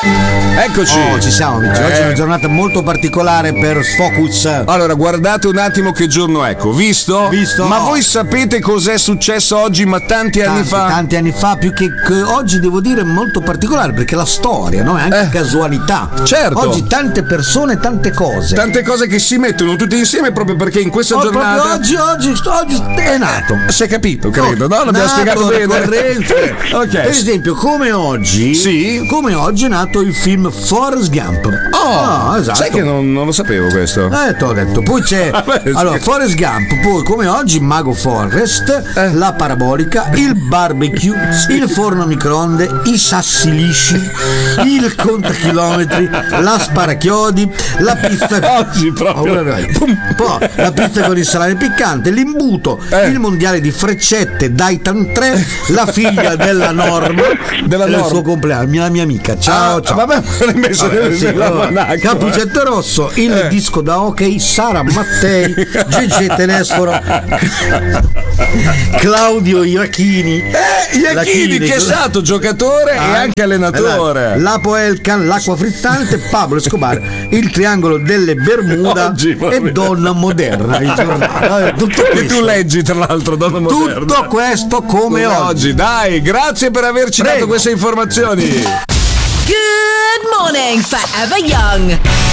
Eccoci. Ci siamo, amici. Oggi è una giornata molto particolare per Sfocus. Allora, guardate un attimo che giorno è. Visto? Ma voi sapete cos'è successo oggi, ma tanti anni fa? Tanti anni fa, più che oggi devo dire molto particolare, perché la storia, no? È anche casualità. Certo. Oggi tante persone, tante cose. Tante cose che si mettono tutte insieme proprio perché in questa giornata. Oggi è nato. Si è capito, credo, no? L'abbiamo spiegato bene. Ok. Per esempio, come oggi. Sì. Come oggi è nato il film Forrest Gump. Esatto. Sai che non lo sapevo questo. T'ho detto. Poi c'è allora Forrest Gump, poi come oggi Mago Forrest, la parabolica, il barbecue, il forno a microonde, i sassi lisci, il contachilometri, la sparachiodi, la pizza oggi proprio. Poi la pizza con il salame piccante, l'imbuto, il mondiale di freccette Daitan 3, la figlia della Norma il suo compleanno, la mia amica. Ciao. Vabbè, l'hai messo Cappuccetto Rosso, il disco da hockey, Sara Mattei, Gigi Tenesforo, Claudio Iachini, Iachini che è stato giocatore e anche allenatore, Lapo Elkan, l'acqua frizzante, Pablo Escobar, il triangolo delle Bermuda e Donna Moderna, il giornale. Tutto che tu leggi tra l'altro, Donna Moderna. Tutto questo come oggi. Dai, grazie per averci dato queste informazioni. Good morning, Forever Young.